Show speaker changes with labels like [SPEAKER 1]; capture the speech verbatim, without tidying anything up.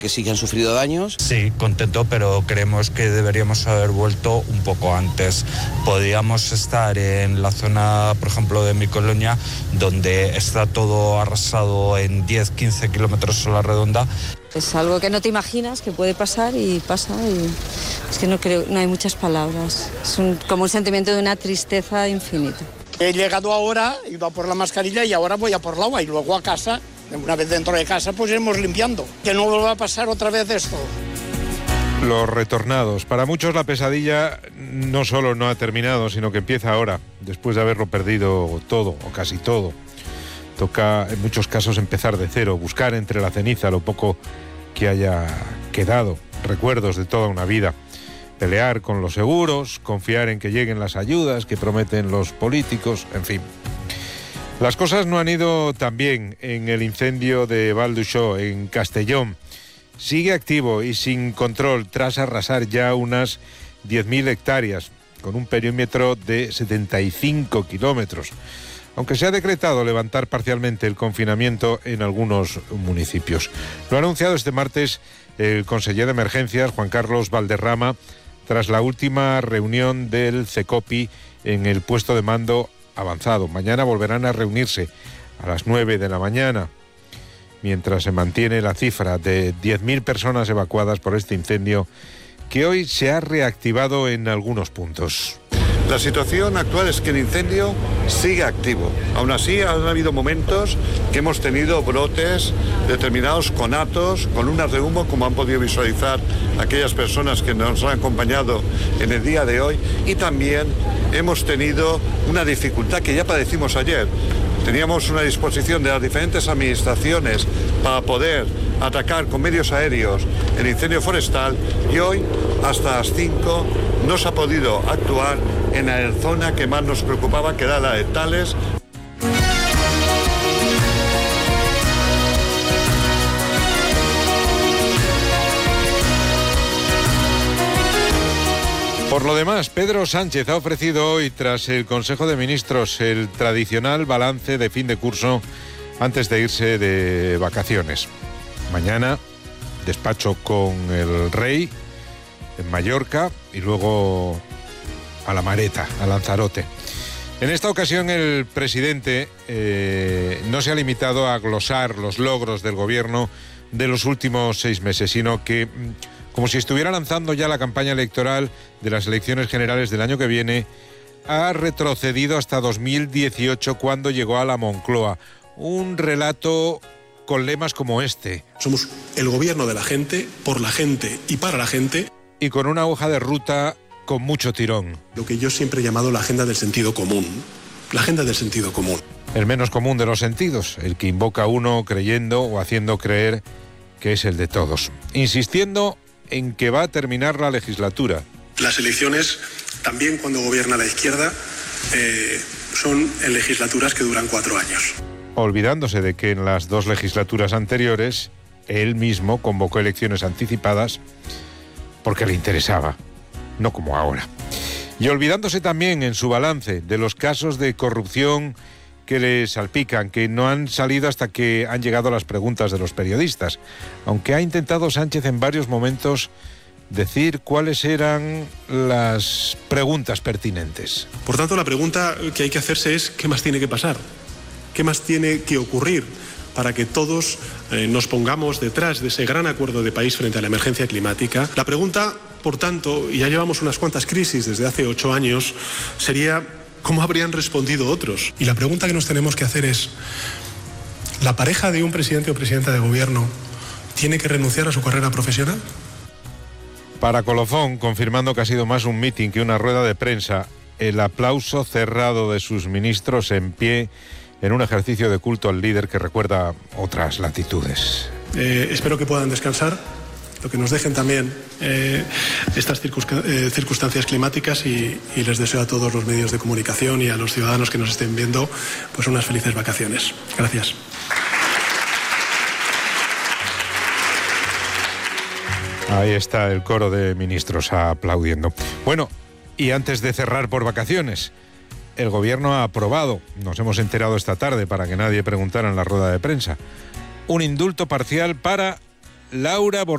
[SPEAKER 1] que sí que han sufrido daños.
[SPEAKER 2] Sí, contento, pero creemos que deberíamos haber vuelto un poco antes. Podríamos estar en la zona, por ejemplo, de mi colonia, donde está todo arrasado en diez, quince kilómetros a la redonda.
[SPEAKER 3] Es algo que no te imaginas que puede pasar y pasa, y es que no creo, no hay muchas palabras. Es un, como un sentimiento de una tristeza infinita.
[SPEAKER 4] He llegado ahora, he ido a por la mascarilla y ahora voy a por el agua y luego a casa. Una vez dentro de casa, pues iremos limpiando. Que no vuelva a pasar otra vez esto.
[SPEAKER 5] Los retornados. Para muchos la pesadilla no solo no ha terminado, sino que empieza ahora, después de haberlo perdido todo, o casi todo. Toca, en muchos casos, empezar de cero, buscar entre la ceniza lo poco que haya quedado, recuerdos de toda una vida. Pelear con los seguros, confiar en que lleguen las ayudas que prometen los políticos, en fin. Las cosas no han ido tan bien en el incendio de Val d'Uixó, en Castellón. Sigue activo y sin control tras arrasar ya unas diez mil hectáreas, con un perímetro de setenta y cinco kilómetros. Aunque se ha decretado levantar parcialmente el confinamiento en algunos municipios. Lo ha anunciado este martes el conseller de Emergencias, Juan Carlos Valderrama, tras la última reunión del CECOPI en el puesto de mando avanzado. Mañana volverán a reunirse a las nueve de la mañana, mientras se mantiene la cifra de diez mil personas evacuadas por este incendio que hoy se ha reactivado en algunos puntos.
[SPEAKER 6] La situación actual es que el incendio sigue activo. Aún así, han habido momentos que hemos tenido brotes determinados conatos, columnas de humo, como han podido visualizar aquellas personas que nos han acompañado en el día de hoy. Y también hemos tenido una dificultad que ya padecimos ayer. Teníamos una disposición de las diferentes administraciones para poder atacar con medios aéreos el incendio forestal y hoy, hasta las cinco, no se ha podido actuar en la zona que más nos preocupaba, que era la de Tales.
[SPEAKER 5] Por lo demás, Pedro Sánchez ha ofrecido hoy, tras el Consejo de Ministros, el tradicional balance de fin de curso antes de irse de vacaciones. Mañana, despacho con el rey en Mallorca y luego a la Mareta, a Lanzarote. En esta ocasión el presidente eh, no se ha limitado a glosar los logros del gobierno de los últimos seis meses, sino que, como si estuviera lanzando ya la campaña electoral de las elecciones generales del año que viene, ha retrocedido hasta dos mil dieciocho, cuando llegó a la Moncloa. Un relato con lemas como este.
[SPEAKER 7] Somos el gobierno de la gente, por la gente y para la gente.
[SPEAKER 5] Y con una hoja de ruta con mucho tirón.
[SPEAKER 7] Lo que yo siempre he llamado la agenda del sentido común. La agenda del sentido común.
[SPEAKER 5] El menos común de los sentidos, el que invoca uno creyendo o haciendo creer que es el de todos. Insistiendo en que va a terminar la legislatura.
[SPEAKER 7] Las elecciones, también cuando gobierna la izquierda, eh, son en legislaturas que duran cuatro años.
[SPEAKER 5] Olvidándose de que en las dos legislaturas anteriores él mismo convocó elecciones anticipadas porque le interesaba, no como ahora. Y olvidándose también en su balance de los casos de corrupción que le salpican, que no han salido hasta que han llegado las preguntas de los periodistas, aunque ha intentado Sánchez en varios momentos decir cuáles eran las preguntas pertinentes.
[SPEAKER 7] Por tanto, la pregunta que hay que hacerse es ¿qué más tiene que pasar? ¿Qué más tiene que ocurrir para que todos eh, nos pongamos detrás de ese gran acuerdo de país frente a la emergencia climática? La pregunta, por tanto, y ya llevamos unas cuantas crisis desde hace ocho años, sería ¿cómo habrían respondido otros? Y la pregunta que nos tenemos que hacer es, ¿la pareja de un presidente o presidenta de gobierno tiene que renunciar a su carrera profesional?
[SPEAKER 5] Para Colofón, confirmando que ha sido más un mitin que una rueda de prensa, el aplauso cerrado de sus ministros en pie en un ejercicio de culto al líder que recuerda otras latitudes.
[SPEAKER 7] Eh, espero que puedan descansar, lo que nos dejen también eh, estas circunsc- eh, circunstancias climáticas y, y les deseo a todos los medios de comunicación y a los ciudadanos que nos estén viendo pues unas felices vacaciones. Gracias.
[SPEAKER 5] Ahí está el coro de ministros aplaudiendo. Bueno, y antes de cerrar por vacaciones, el gobierno ha aprobado, nos hemos enterado esta tarde para que nadie preguntara en la rueda de prensa, un indulto parcial para Laura Borrell.